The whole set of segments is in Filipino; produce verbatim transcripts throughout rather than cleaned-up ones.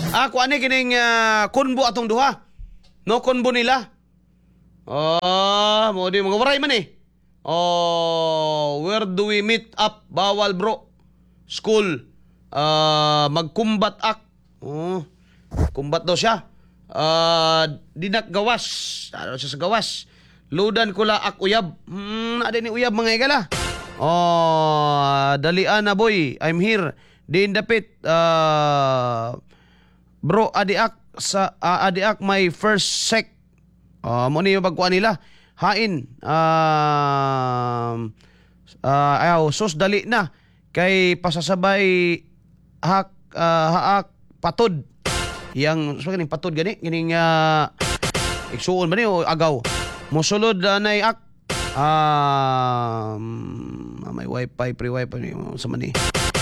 Ah, kuan ni kining uh, kunbo atong duha. No kunbo nila. Oh, mo di mga waray man eh. Oh, where do we meet up? Bawal bro. School. Uh, magkumbat ak. Oh, kumbat daw siya. Uh, dinak gawas. Ano siya sa gawas? Ludan ko la ak uyab. Hmm, ada ni uyab mga igala. Oh, dalian na boy. I'm here. Din dapit. Uh, bro, adiak sa uh, adiak my first sec. Uh, mo ni pagkuan nila. Hain. Um, uh, ayaw, sus dali na. Kay pasasabay hak uh, haak patod. Yang so kining patod gani kining uh, igsuon ba ni o agaw. Mosulod uh, nay ak um, may wifi pre wifi ni sa mani.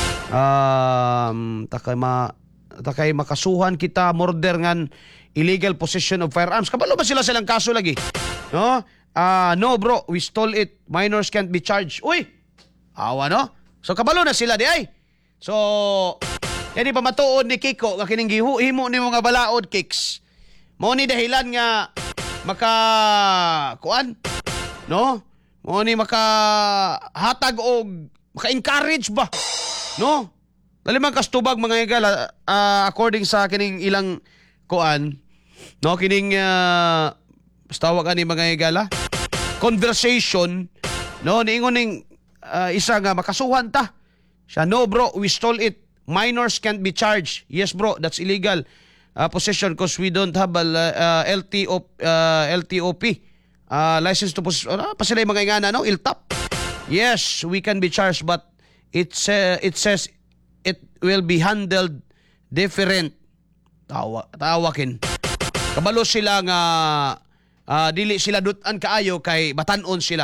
Um, takay ma takay makasuhan kita murder ngan illegal possession of firearms. Kabalo ba sila silang kaso lagi? No? Uh, no bro, we stole it. Minors can't be charged. Uy! Awa no? So kabalo na sila di ay. So kani pa matuod ni Kiko nga kining gihimo ni mga balaod kicks. Mao ni dahilan nga maka kuan no? Mao ni maka hatag og maka encourage ba? No? Dali man kastubag mga igala uh, according sa kining ilang kuan no kining uh, tawag ani mga igala conversation no niingon ning uh, isa nga makasuhan ta. Siya no bro, we stole it. Minors can't be charged. Yes bro, that's illegal uh, possession because we don't have a uh, L T O uh, L T O P uh, license to possess. Uh, pa sila yung mga ingana no, I L T A P. Yes, we can be charged but it's uh, it says it will be handled different. Tawa tawakin. Kabalo sila nga uh, dili sila dutan kaayo kay batanon sila.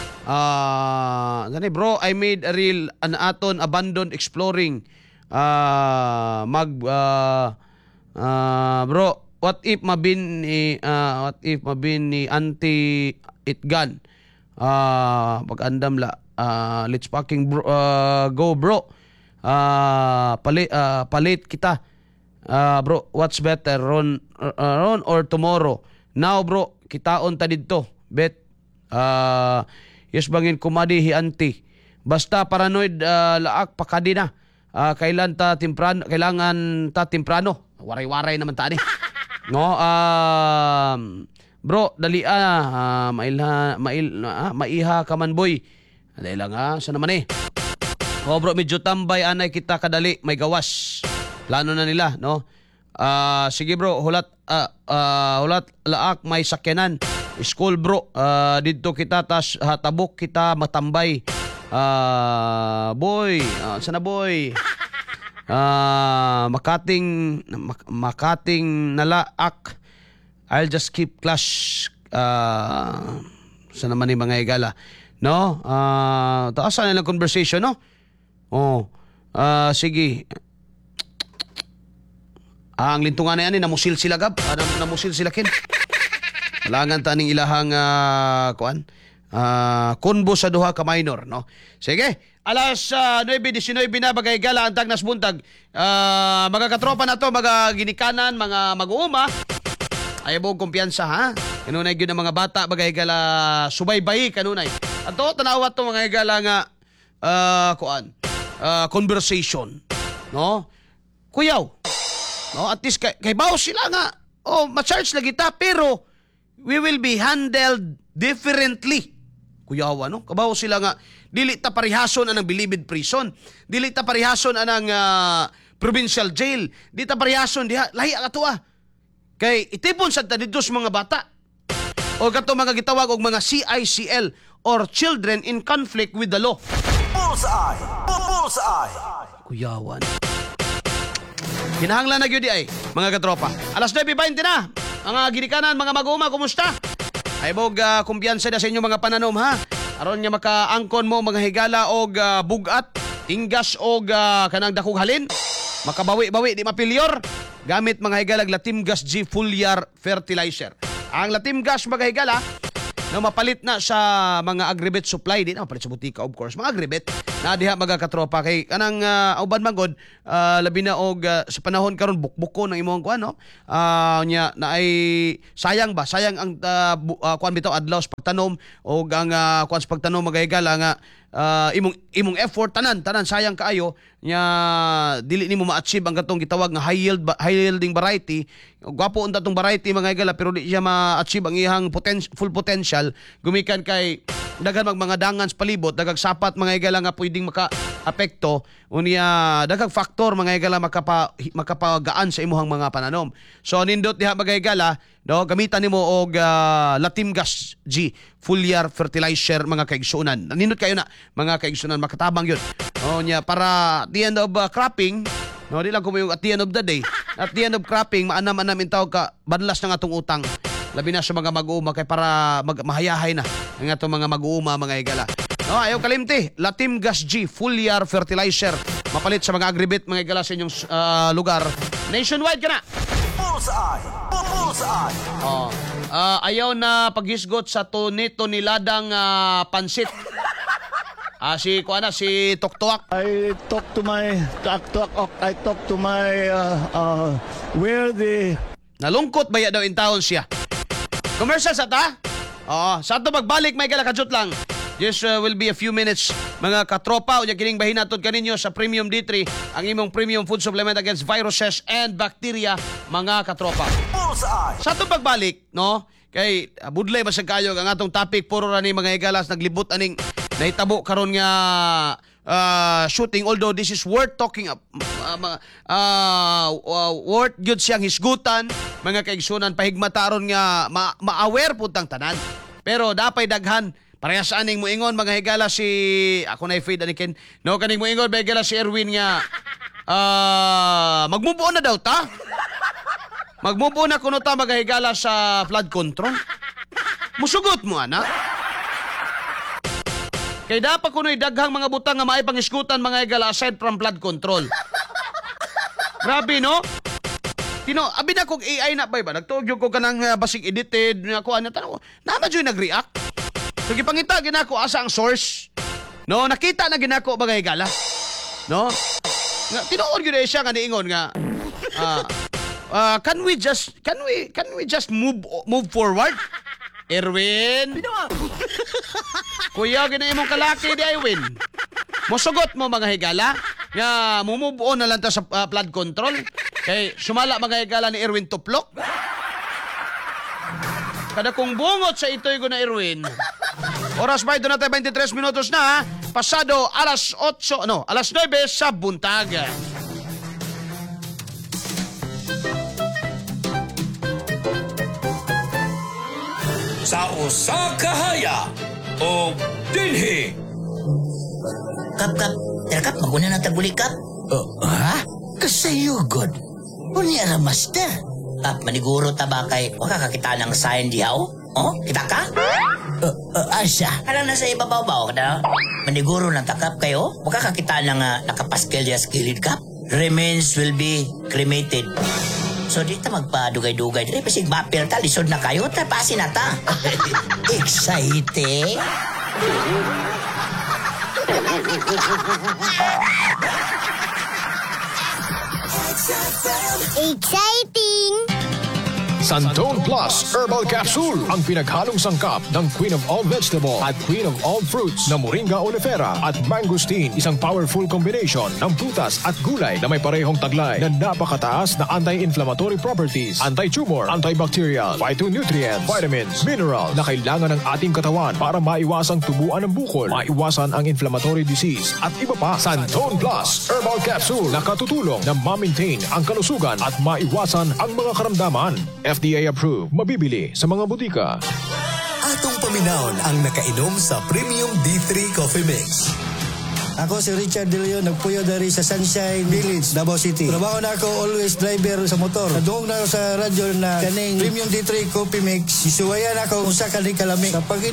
Ah, uh, bro, I made a real an aton abandoned exploring. Ah, uh, mag uh, uh, bro, what if mabin ni uh, what if mabin ni anti itgan? Ah, uh, pag-andam la. Uh, let's fucking bro, uh, go bro. Ah, uh, palit uh, palit kita. Ah, uh, bro, what's better, ron uh, ron or tomorrow? Now bro, kitaon ta didto. Bet. Ah, uh, yes bangin kumadi hi anti. Basta paranoid uh, laak pakadi na. Uh, kailan ta temprano, kailangan ta temprano. Waray-waray naman ta ni. No, um uh, bro, dali ah, uh, mailha mail uh, maiha ka man boy. Dali lang ha, sa naman eh. Oh bro, medyo tambay anay kita kadali, may gawas. Plano na nila, no? Ah, uh, sige bro, hulat uh, uh, hulat laak may sakyanan. School bro, uh, dito kita tas hatabok kita matambay. Ah, uh, boy, uh, sana boy. Ah, uh, makating mak- makating nalaak. I'll just keep clash. Ah, uh, sana man ni mga igala. No? Ah, uh, taasan na lang conversation, no? Oh. Ah, uh, sige. Ah, ang lintungan na yan, namusil sila gab. Ah, namusil sila kin. Langan taning ilahang uh, kuan uh, kunbo sa duha ka minor no. Sige, alas uh, nine nineteen na bagay gala ang tagnas buntag. Uh, mga katropa na to, mga ginikanan, mga mag-uuma. Ay mo kumpiyansa ha. Kanunay gyud ang mga bata bagay gala subaybay kanunay. Ato tanawat to mga gala nga uh, kuan uh, conversation no. Kuyaw. No, at least kay, kay bawo sila nga. Oh, ma-charge lagi ta pero we will be handled differently. Kuyawa, no? Kabaw sila nga, dili ta parihason anang bilibid prison. Dili ta parihason anang uh, provincial jail. Dili ta parihason, diha, lahi ang ato ah. Kay itipon sa ta dito sa mga bata. O kato mga gitawag og mga C I C L or Children in Conflict with the Law. Bullseye! Bullseye! Kuyawan. Kinahanglan na gyud di ay, mga katropa. Alas nine twenty na. Mga ginikanan, mga mag-uuma, kumusta? Ay bog uh, kumpiyansa na sa inyo mga pananom ha. Aron nga makaangkon mo mga higala og uh, bugat, tinggas og uh, kanang dakog halin. Makabawi-bawi di mapilyor gamit mga higala Latimgas G Foliar Fertilizer. Ang Latimgas mga higala no, mapalit na sa mga agribet supply, di na mapalit sa butika, of course. Mga agribet na diha mga katropa kay kanang uh, uban magod uh, labi na og uh, sa panahon karon bukbuko ng imong kuan no. Uh, nya na ay sayang ba? Sayang ang uh, bu- uh, kuan bitaw adlaw sa pagtanom og ang uh, kuan sa pagtanom magahigala nga uh, imong imong effort tanan tanan sayang kaayo nya dili nimo ma-achieve ang katong gitawag nga high yield high yielding variety. Gwapo unta tong variety mga higala pero di siya ma-achieve ang iyang poten- full potential gumikan kay daghan mag mga dangan sa palibot dagag sapat mga higala nga pwedeng maka-apekto unya dagag factor mga higala makapa makapagaan sa imuhang mga pananom. So nindot diha mga higala no gamitan nimo og uh, Latimgas G foliar fertilizer mga kaigsunan. Nindot kayo na mga kaigsunan makatabang yun. O nya para at the end of uh, cropping no di lang ko yung at the end of the day at the end of cropping maanam-anam in tawag ka banlas na nga tong utang labi na sa mga mag-uuma kay para mag mahayahay na ang atong mga mag-uuma mga higala. No, ayaw kalimti, Latimgas G foliar fertilizer mapalit sa mga agribit mga higala sa inyong uh, lugar. Nationwide ka na. Bullseye! Bullseye! Oh. Uh, ayaw na paghisgot sa tunito niladang uh, pansit. Ah, si kuana si Toktoak. I talk to my talk, talk, I talk to my uh, uh, where the Nalungkot baya daw in town siya. Commercial sa ta? Oo, sa ato magbalik may galakajut lang. Just uh, will be a few minutes mga katropa unya kining bahinatod kaninyo sa Premium D three ang imong premium food supplement against viruses and bacteria mga katropa. Bullseye! Sa ato pagbalik, no? Kay uh, budlay masag kayo ang atong topic puro ra ni mga igalas naglibot aning nahitabo karon nga uh, shooting although this is worth talking up uh, uh, uh, worth gyud siyang hisgutan mga kaigsunan pahigmataron nga ma- ma-aware pud tang tanan pero dapay daghan parehas aning moingon mga higala si ako na feed ani ken no kaning moingon ba higala si Erwin nga uh, magmubuo na daw ta magmubuo na kuno ta mga higala sa flood control musugot mo ana. Kay dapat kuno'y daghang mga butang nga maay pangiskutan mga higala aside from flood control. Grabe no? Tino, abi na kog A I na ba ba? Nagtuog yung ko kanang uh, basig edited nga ko ano tanong ko. Naman jud nag-react. So gipangita ginako asa ang source. No, nakita na ginako mga higala. No? Nga tinuod gyud siya nga niingon nga uh, uh, can we just can we can we just move move forward? Erwin. Kuya, gina imong kalaki di Erwin. Mosugot mo mga higala. Nga, mumove on na lang ta sa uh, flood control. Kay sumala mga higala ni Erwin Tuplok. Kada kong bungot sa ito'y ko na Erwin. Oras ba ito na tayo twenty-three minutos na ha? Pasado alas eight, no, alas nine sa buntag. Sa usa ka haya o dinhi. Kap, kap, terkap, maguna na taguli kap. Uh, Ha? Kasayugod. Unya ra, master. Kap, maniguro ta ba kay, waka kakita ng sign diha o? Oh, kita ka? Uh, uh, asa? Alang nasa ibabaw ba o kada? Maniguro ng takap kayo? Waka kakita ng uh, nakapaskel diya skilled kap? Remains will be cremated. So dito magpadugay-dugay. Dito pasig bapil ta, lisod na kayo, tapasin na ta. Exciting? Exciting! Santone Plus Herbal Capsule, ang pinaghalong sangkap ng Queen of All Vegetable at Queen of All Fruits na Moringa oleifera at mangosteen, isang powerful combination ng prutas at gulay na may parehong taglay na napakataas na anti-inflammatory properties, anti-tumor, antibacterial, phytonutrients, vitamins, mineral na kailangan ng ating katawan para maiwasang tubuan ng bukol, maiwasan ang inflammatory disease at iba pa. Santone Plus Herbal Capsule na katutulong na ma-maintain ang kalusugan at maiwasan ang mga karamdaman. F D A approved. Mabibili sa mga butika. Atong paminawon ang nakainom sa Premium D three Coffee Mix. Ako si Richard De Leon, nagpuyo dari sa Sunshine Village, Davao City. Trabaho na ako always driver sa motor. Nadungog na ako sa radyo na kaning Premium D three Coffee Mix. Isuwayan ako kung sa kaning kalami. Sa pag